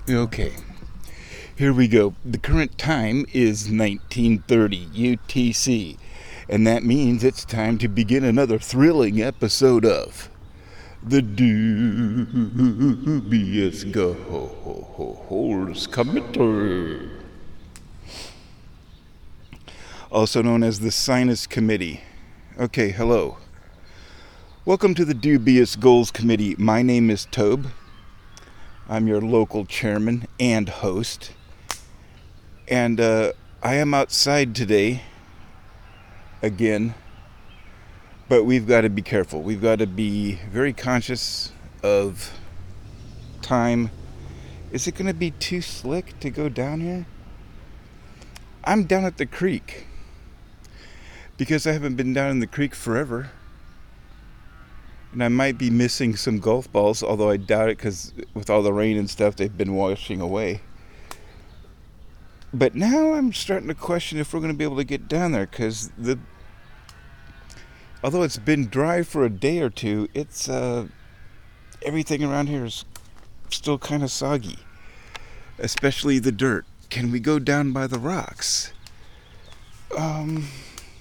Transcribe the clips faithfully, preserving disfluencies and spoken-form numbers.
Okay, here we go. The current time is nineteen thirty U T C, and that means it's time to begin another thrilling episode of the Dubious Goals Committee, also known as the Sinus Committee. Okay, hello. Welcome to the Dubious Goals Committee. My name is Tobe. I'm your local chairman and host. And uh, I am outside today, again, but we've got to be careful. We've got to be very conscious of time. Is it going to be too slick to go down here? I'm down at the creek because I haven't been down in the creek forever. And I might be missing some golf balls, although I doubt it because with all the rain and stuff, they've been washing away. But now I'm starting to question if we're going to be able to get down there because the, although it's been dry for a day or two, it's uh, everything around here is still kind of soggy, especially the dirt. Can we go down by the rocks? Um,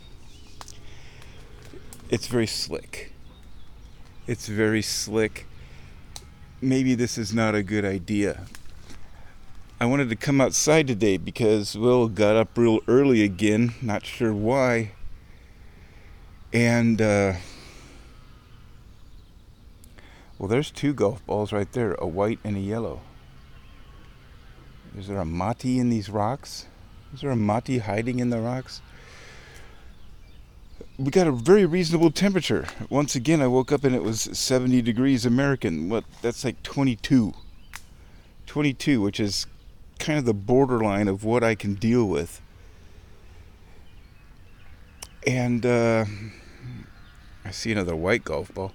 it's very slick. It's very slick. Maybe this is not a good idea. I wanted to come outside today because Will got up real early again, not sure why. And, uh, well, there's two golf balls right there, a white and a yellow. Is there a mati in these rocks? Is there a mati hiding in the rocks? We got a very reasonable temperature. Once again, I woke up and it was seventy degrees American. What? That's like twenty-two. twenty-two, which is kind of the borderline of what I can deal with. And uh, I see another white golf ball.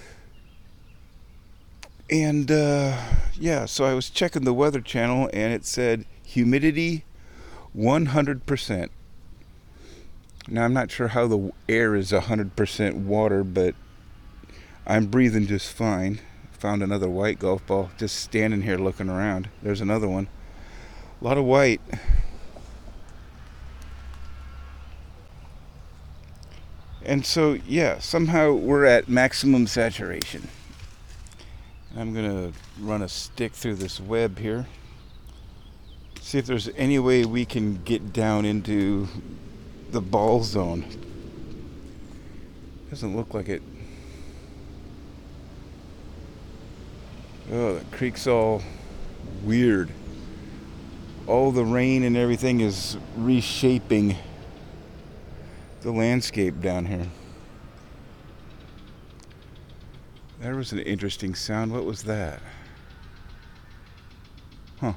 And uh, yeah, so I was checking the Weather Channel and it said humidity one hundred percent. Now, I'm not sure how the air is one hundred percent water, but I'm breathing just fine. Found another white golf ball just standing here looking around. There's another one. A lot of white. And so, yeah, somehow we're at maximum saturation. I'm going to run a stick through this web here. See if there's any way we can get down into the ball zone. Doesn't look like it. Oh, the creek's all weird. All the rain and everything is reshaping the landscape down here. There was an interesting sound. What was that? Huh.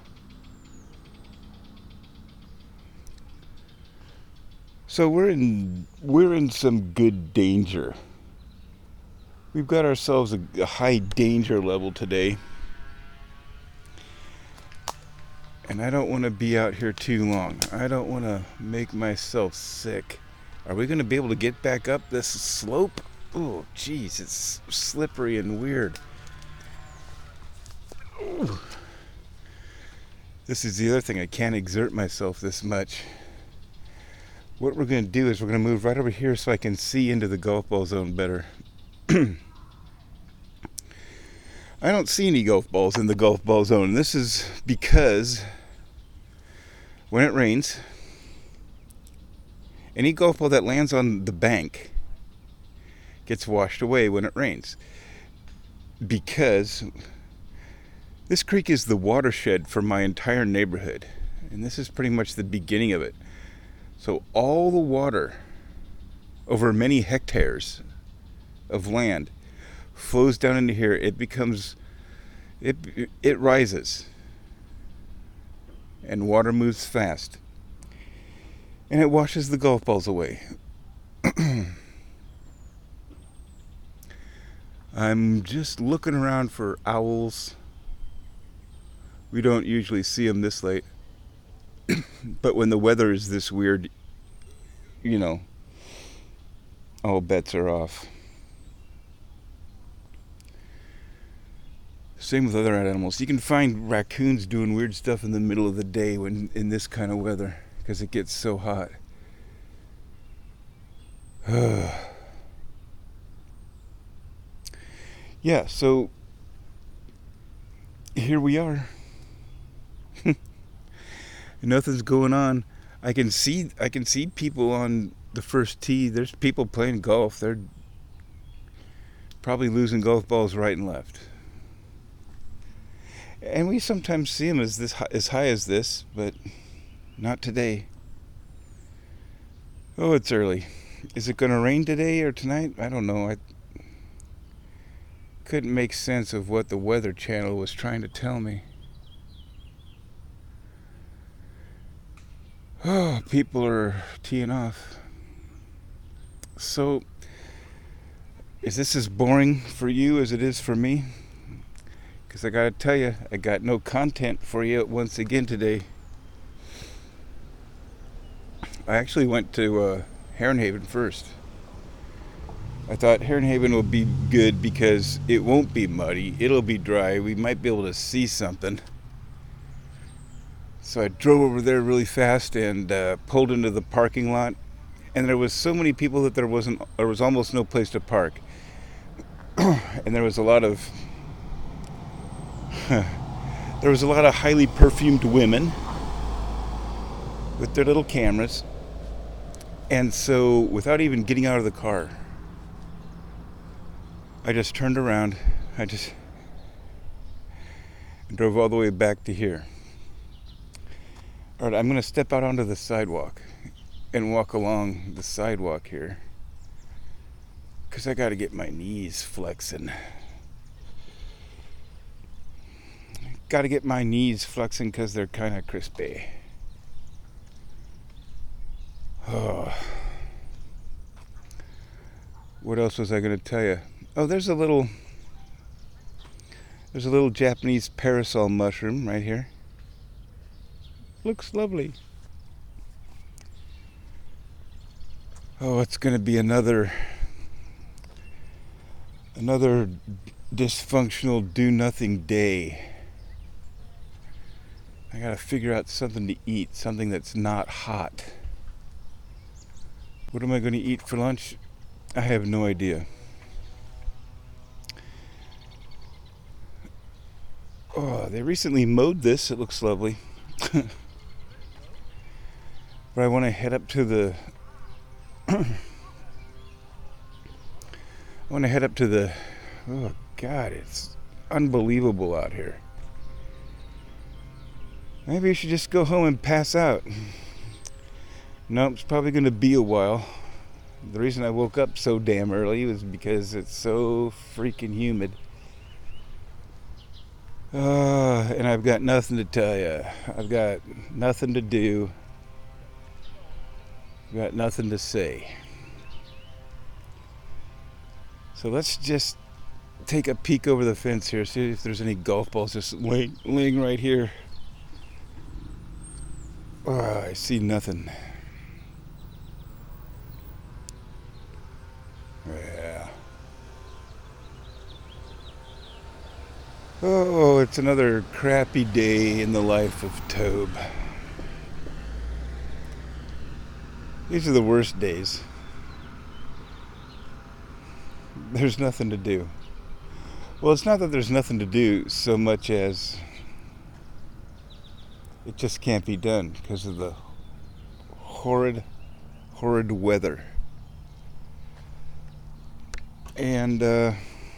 So we're in we're in some good danger. We've got ourselves a, a high danger level today. And I don't want to be out here too long. I don't want to make myself sick. Are we going to be able to get back up this slope? Oh, geez, it's slippery and weird. Ooh. This is the other thing. I can't exert myself this much. What we're going to do is we're going to move right over here so I can see into the golf ball zone better. I don't see any golf balls in the golf ball zone. And this is because when it rains, any golf ball that lands on the bank gets washed away when it rains. Because this creek is the watershed for my entire neighborhood. And this is pretty much the beginning of it. So all the water over many hectares of land flows down into here. It becomes, it it rises. And water moves fast. And it washes the golf balls away. I'm just looking around for owls. We don't usually see them this late. But when the weather is this weird, you know, all bets are off. Same with other animals. You can find raccoons doing weird stuff in the middle of the day when in this kind of weather because it gets so hot. Yeah, so here we are. Nothing's going on. I can see I can see people on the first tee. There's people playing golf. They're probably losing golf balls right and left. And we sometimes see them as this as high as this, but not today. Oh, it's early. Is it going to rain today or tonight? I don't know. I couldn't make sense of what the Weather Channel was trying to tell me. Oh, people are teeing off. So, is this as boring for you as it is for me? Because I gotta tell you, I got no content for you once again today. I actually went to uh, Heron Haven first. I thought Heron Haven will be good because it won't be muddy, it'll be dry, we might be able to see something. So I drove over there really fast and uh, pulled into the parking lot, and there was so many people that there wasn't, there was almost no place to park. And there was a lot of there was a lot of highly perfumed women with their little cameras. And so without even getting out of the car, I just turned around, I just drove all the way back to here. All right, I'm going to step out onto the sidewalk and walk along the sidewalk here because I got to get my knees flexing. Got to get my knees flexing because they're kind of crispy. Oh. What else was I going to tell you? Oh, there's a little, there's a little Japanese parasol mushroom right here. Looks lovely. Oh, it's going to be another, another dysfunctional do-nothing day. I got to figure out something to eat, something that's not hot. What am I going to eat for lunch? I have no idea. Oh, they recently mowed this. It looks lovely. But I want to head up to the I want to head up to the oh God, it's unbelievable out here. Maybe you should just go home and pass out. No, it's probably going to be a while. The reason I woke up so damn early was because it's so freaking humid. Uh, and I've got nothing to tell you. I've got nothing to do. I've got nothing to say. So let's just take a peek over the fence here, see if there's any golf balls just laying, laying right here. Oh, I see nothing. Yeah. Oh, it's another crappy day in the life of Tobe. These are the worst days. There's nothing to do. Well, it's not that there's nothing to do so much as it just can't be done because of the horrid, horrid weather. And uh,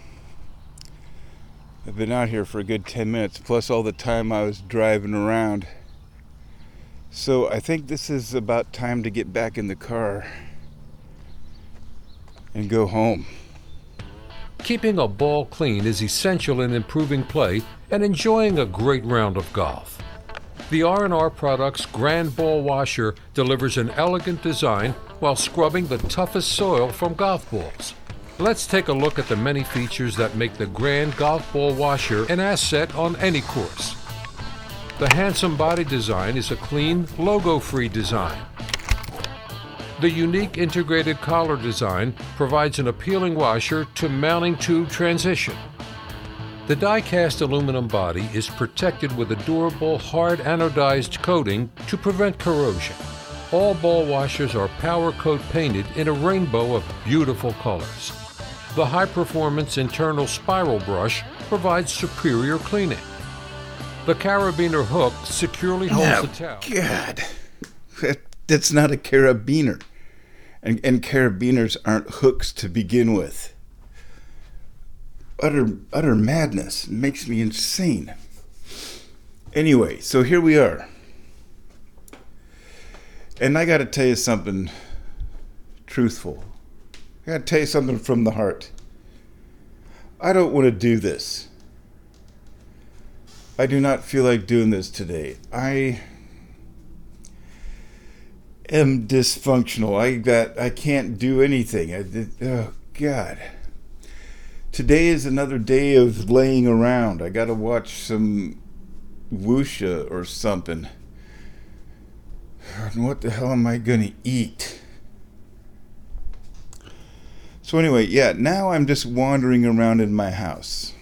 I've been out here for a good ten minutes, plus all the time I was driving around. So I think this is about time to get back in the car and go home. Keeping a ball clean is essential in improving play and enjoying a great round of golf. The R and R Products Grand Ball Washer delivers an elegant design while scrubbing the toughest soil from golf balls. Let's take a look at the many features that make the Grand Golf Ball Washer an asset on any course. The handsome body design is a clean, logo-free design. The unique integrated collar design provides an appealing washer to mounting tube transition. The die-cast aluminum body is protected with a durable, hard anodized coating to prevent corrosion. All ball washers are Power Coat painted in a rainbow of beautiful colors. The high-performance internal spiral brush provides superior cleaning. The carabiner hook securely holds Oh, the towel. God. That's not a carabiner. And, and carabiners aren't hooks to begin with. Utter, utter madness. It makes me insane. Anyway, so here we are. And I got to tell you something truthful. I got to tell you something from the heart. I don't want to do this. I do not feel like doing this today. I am dysfunctional. I got. I can't do anything. I did, oh, God. Today is another day of laying around. I got to watch some wuxia or something. And what the hell am I going to eat? So anyway, yeah, now I'm just wandering around in my house.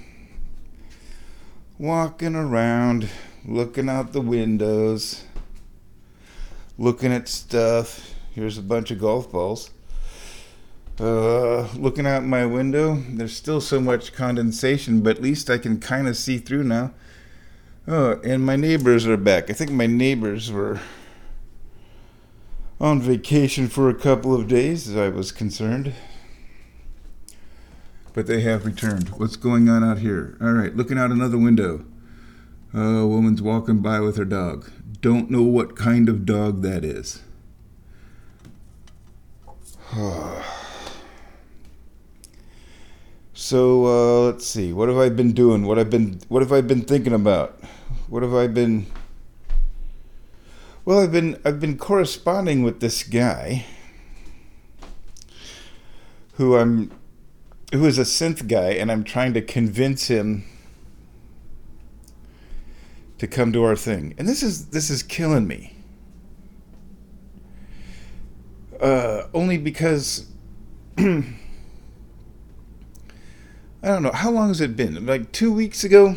Walking around, looking out the windows, looking at stuff. Here's a bunch of golf balls. Uh, looking out my window, there's still so much condensation, but at least I can kind of see through now. Oh, and my neighbors are back. I think my neighbors were on vacation for a couple of days, as I was concerned. But they have returned. What's going on out here? All right, looking out another window. Uh, a woman's walking by with her dog. Don't know what kind of dog that is. So uh, let's see. What have I been doing? What I've been? What have I been thinking about? What have I been? Well, I've been I've been corresponding with this guy, who I'm, who is a synth guy, and I'm trying to convince him to come to our thing. And this is this is killing me. Uh, only because. I don't know. How long has it been? Like two weeks ago?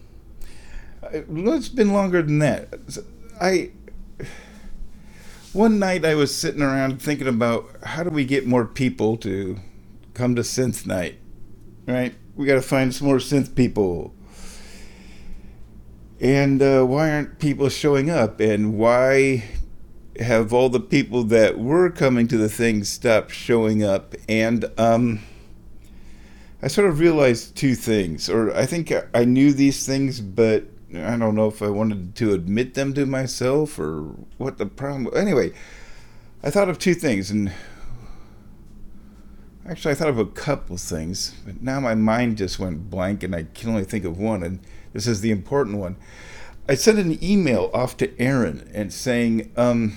It's been longer than that. I One night I was sitting around thinking about how do we get more people to come to synth night, right? We got to find some more synth people. And uh, why aren't people showing up? And why have all the people that were coming to the thing stopped showing up? And, um... I sort of realized two things, or I think I knew these things, but I don't know if I wanted to admit them to myself or what the problem was. Anyway, I thought of two things, and actually I thought of a couple things, but now my mind just went blank and I can only think of one, and this is the important one. I sent an email off to Aaron and saying, um,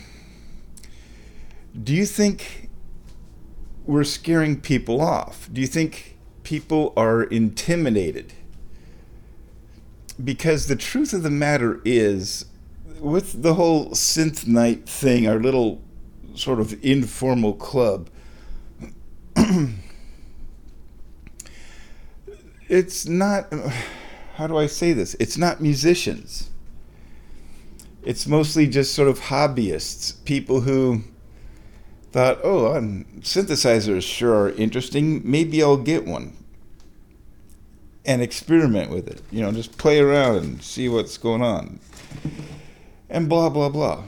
do you think we're scaring people off? Do you think people are intimidated? Because the truth of the matter is, with the whole synth night thing, our little sort of informal club, it's not, how do I say this? It's not musicians. It's mostly just sort of hobbyists, people who thought, oh, um, synthesizers sure are interesting. Maybe I'll get one and experiment with it. You know, just play around and see what's going on. And blah, blah, blah.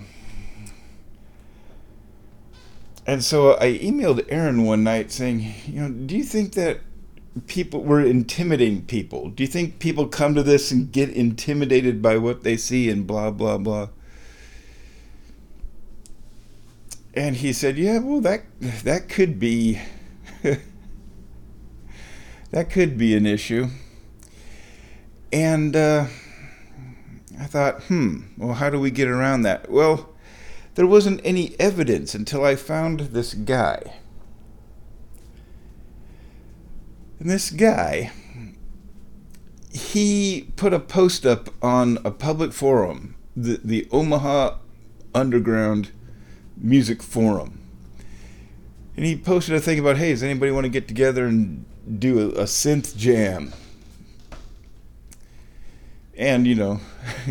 And so I emailed Aaron one night saying, you know, do you think that people were intimidating people? Do you think people come to this and get intimidated by what they see and blah, blah, blah? And he said, yeah, well, that that could be that could be an issue. And uh, I thought, hmm, well, how do we get around that? Well, there wasn't any evidence until I found this guy. And this guy, he put a post up on a public forum, the, the Omaha Underground Music Forum. And he posted a thing about, hey, does anybody want to get together and do a, a synth jam? And, you know,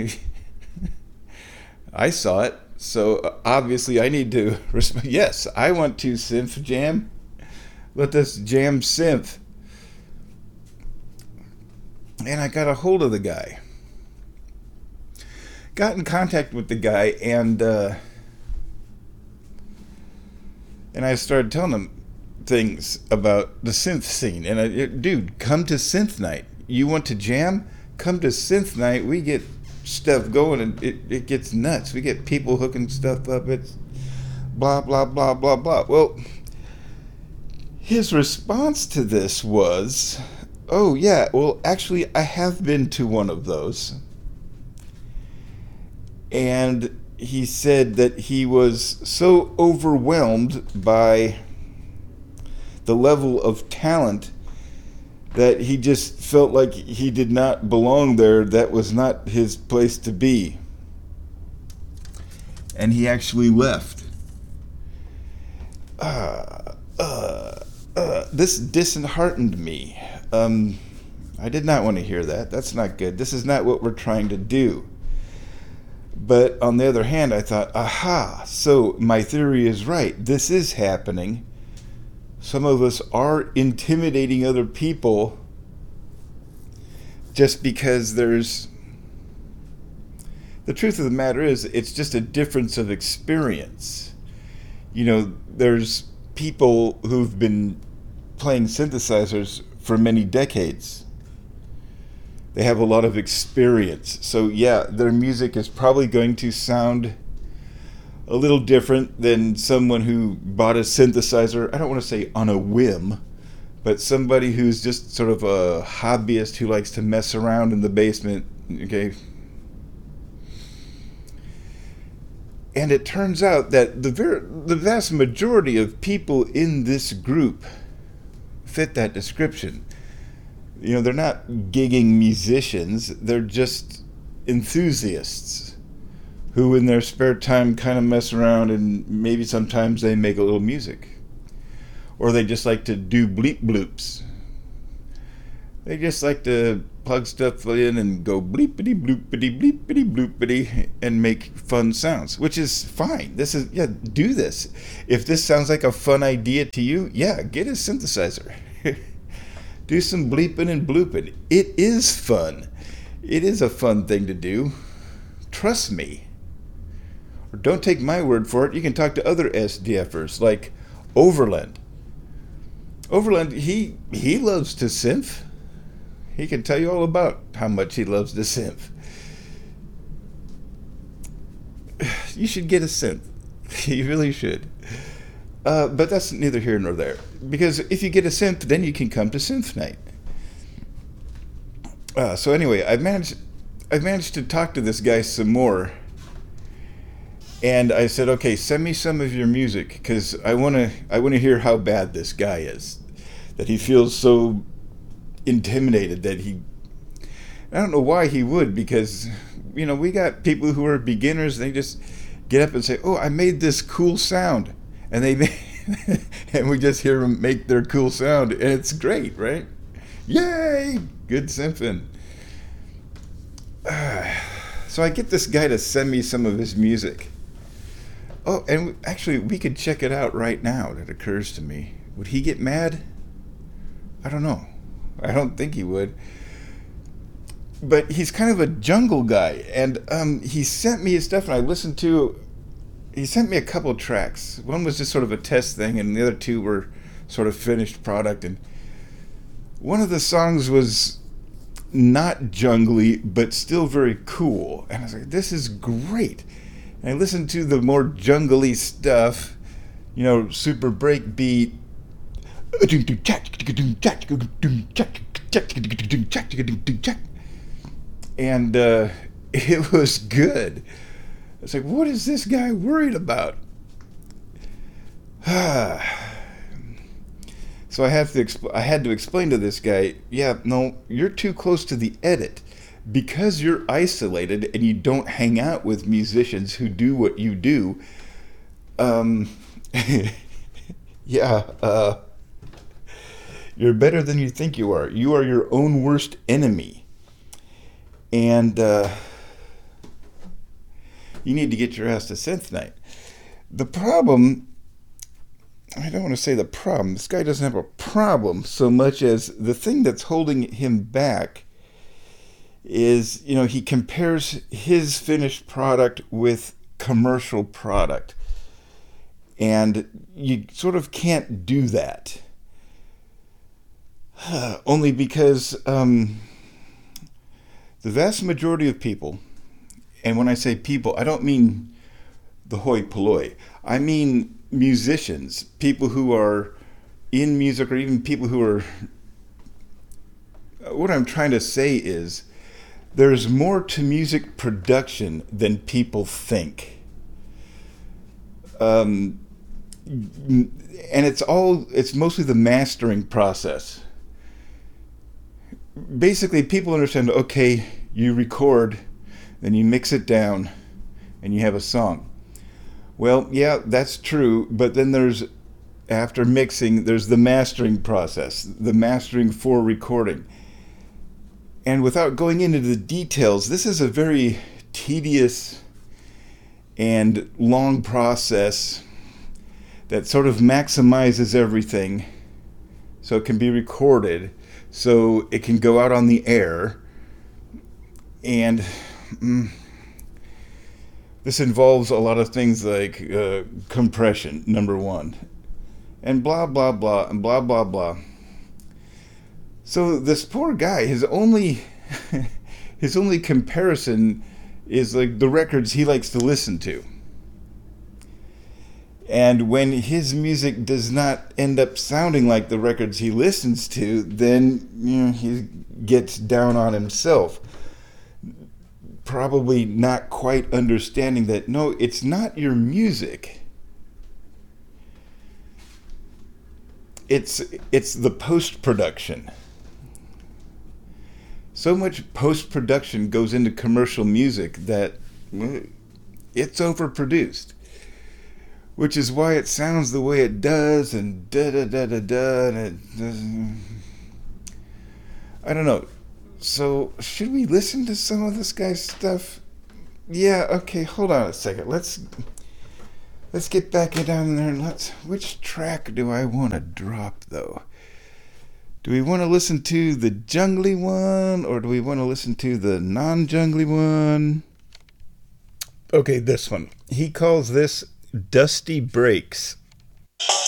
I saw it, so obviously I need to respond. Yes, I want to synth jam. Let us jam synth. And I got a hold of the guy. Got in contact with the guy, and uh, and I started telling him things about the synth scene. And I, dude, come to synth night. You want to jam? Come to synth night. We get stuff going, and it, it gets nuts. We get people hooking stuff up. It's blah, blah, blah, blah, blah. Well, his response to this was, oh, yeah, well, actually, I have been to one of those. And he said that he was so overwhelmed by the level of talent that he just felt like he did not belong there. That was not his place to be. And he actually left. Uh, uh, uh, this disheartened me. Um, I did not want to hear that. That's not good. This is not what we're trying to do. But on the other hand, I thought, aha, so my theory is right. This is happening. Some of us are intimidating other people just because there's... The truth of the matter is, it's just a difference of experience. You know, there's people who've been playing synthesizers for many decades. They have a lot of experience. So yeah, their music is probably going to sound a little different than someone who bought a synthesizer, I don't want to say on a whim, but somebody who's just sort of a hobbyist who likes to mess around in the basement, okay? And it turns out that the ver- the vast majority of people in this group fit that description. You know, they're not gigging musicians, they're just enthusiasts who in their spare time kind of mess around, and maybe sometimes they make a little music. Or they just like to do bleep bloops. They just like to plug stuff in and go bleepity bloopity bleepity bloopity and make fun sounds, which is fine. This is, yeah, do this. If this sounds like a fun idea to you, yeah, get a synthesizer. Do some bleeping and blooping. It is fun. It is a fun thing to do. Trust me. Or don't take my word for it. You can talk to other SDFers like Overland. Overland, he he loves to synth. He can tell you all about how much he loves to synth. You should get a synth. You really should. Uh, but that's neither here nor there. Because if you get a synth, then you can come to synth night. Uh, so anyway, I've managed, I've managed to talk to this guy some more. And I said, okay, send me some of your music, because I want to I want to hear how bad this guy is. That he feels so intimidated that he... I don't know why he would, because, you know, we got people who are beginners, they just get up and say, oh, I made this cool sound. And they and we just hear them make their cool sound, and it's great, right? Yay! Good symphony. Uh, so I get this guy to send me some of his music. Oh, and actually, we could check it out right now. That occurs to me. Would he get mad? I don't know. I don't think he would. But he's kind of a jungle guy, and um, he sent me his stuff, and I listened to... He sent me a couple of tracks. One was just sort of a test thing, and the other two were sort of finished product. And one of the songs was not jungly, but still very cool. And I was like, this is great. And I listened to the more jungly stuff, you know, super break beat. And uh, it was good. I was like, what is this guy worried about? So I have to expl- I had to explain to this guy, yeah, no, you're too close to the edit. Because you're isolated and you don't hang out with musicians who do what you do, um, yeah, uh, you're better than you think you are. You are your own worst enemy. And uh, you need to get your ass to Synth Night. The problem, I don't want to say the problem, this guy doesn't have a problem so much as the thing that's holding him back is, you know, he compares his finished product with commercial product. And you sort of can't do that. Only because um, the vast majority of people, and when I say people, I don't mean the hoi polloi. I mean musicians, people who are in music, or even people who are... What I'm trying to say is there's more to music production than people think. Um, and it's all, it's mostly the mastering process. Basically, people understand, okay, you record, then you mix it down, and you have a song. Well, yeah, that's true, but then there's, after mixing, there's the mastering process, the mastering for recording. And without going into the details, this is a very tedious and long process that sort of maximizes everything so it can be recorded, so it can go out on the air. And mm, this involves a lot of things like uh, compression, number one, and blah, blah, blah, and blah, blah, blah. So this poor guy, his only his only comparison is like the records he likes to listen to. And when his music does not end up sounding like the records he listens to, then, you know, he gets down on himself. Probably not quite understanding that, no, it's not your music. It's it's the post-production. So much post-production goes into commercial music that it's overproduced. Which is why it sounds the way it does, and da-da-da-da-da, and it doesn't... I don't know. So, should we listen to some of this guy's stuff? Yeah, okay, hold on a second. Let's let's get back down there and let's... Which track do I want to drop, though? Do we want to listen to the jungly one, or do we want to listen to the non-jungly one? Okay, this one. He calls this Dusty Breaks.